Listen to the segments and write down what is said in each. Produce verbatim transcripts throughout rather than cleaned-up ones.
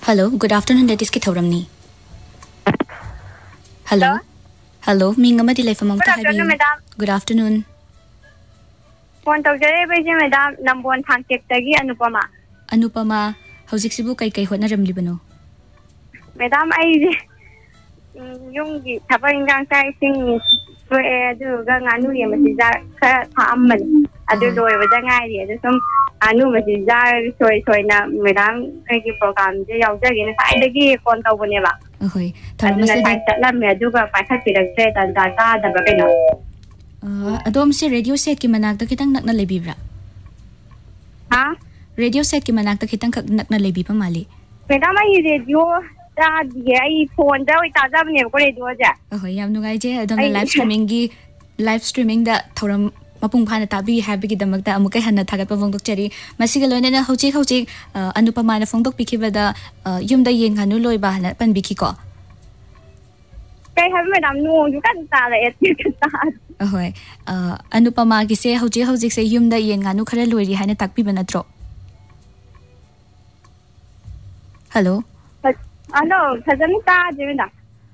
Hello, good afternoon. That is Kithoramni. Hello. Hello. Minga di life among Good afternoon, madam. Good afternoon. Phone to jare beje madam nambon thangkek tagi Anupama. Anupama, howsik sibu kai kai hotna ramlibano. Madam ai yung gi thaba ingang sai sing so e du ga nganu ye masi ja kha thamman adu loi wa da ngai ri adu sum anu masi ja soi soi na madam kai gi program je yaw ja gi na sai dagi phone to bone ba. Ahoi. Tharama se sai ta me adu ga pa kha pirak se ta da ta da ba keno. Uh, adom se radio set ki manak ta kitang nakna lebibra. Ha? Radio set ki manak ta kitang nakna lebi pa mali. Madam ai radio da di ai phone da oi ta da ne ko radio ja. Ahoi yam nungai je adom live streaming gi live streaming da thoram mapung phana tabi happy gi damak ta amukai hanna thagat pa vong dok cheri masiga loina na hochi hochi Anupama na phong dok pikhiba da yum da yen khanu loi ba hana pan bikhi ko. Kai ha madam nu yu kan ta la et kan ta. Ahoi Anupama gi se hochi hochi se yum da yen nganu khara loi ri hana takpi ba natro. Hello. Hello, sajani ta je na.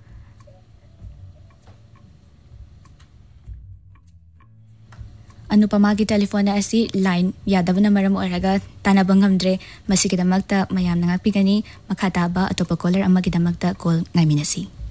Anupama gi telephone asi line yadavana maram oraga tanabang hamdre masigidamakta mayam nangapigani makataba atopa caller amagidamakta call ngaiminasi.